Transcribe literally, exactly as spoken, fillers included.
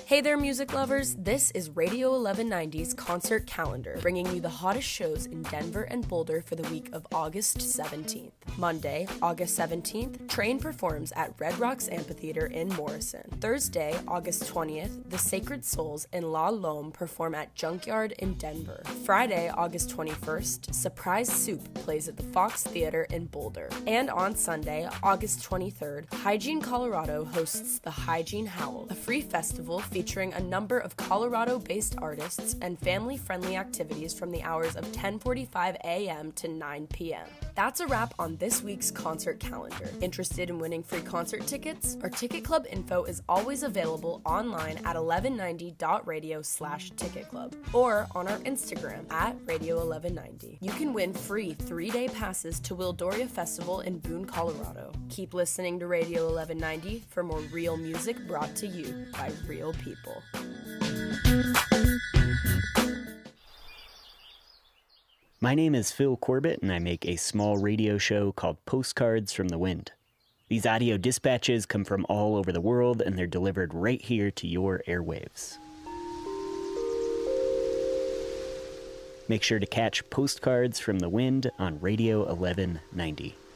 Hey there, music lovers. This is Radio eleven ninety's concert calendar, bringing you the hottest shows in Denver and Boulder for the week of August seventeenth. Monday, August seventeenth, Train performs at Red Rocks Amphitheater in Morrison. Thursday, August twentieth, The Sacred Souls in La Lome perform at Junkyard in Denver. Friday, August twenty-first, Surprise Soup plays at the Fox Theater in Boulder. And on Sunday, August twenty-third, Hygiene Colorado hosts the Hygiene Howl, a free festival featuring a number of Colorado-based artists and family-friendly activities from the hours of ten forty-five a.m. to nine p.m. That's a wrap on this week's concert calendar. Interested in winning free concert tickets? Our Ticket Club info is always available online at eleven ninety dot radio slash ticket club or on our Instagram at radio eleven ninety. You can win free three-day passes to Wildoria Festival in Boone, Colorado. Keep listening to Radio eleven ninety for more real music brought to you by real people. My name is Phil Corbett, and I make a small radio show called Postcards from the Wind. These audio dispatches come from all over the world, and they're delivered right here to your airwaves. Make sure to catch Postcards from the Wind on Radio eleven ninety.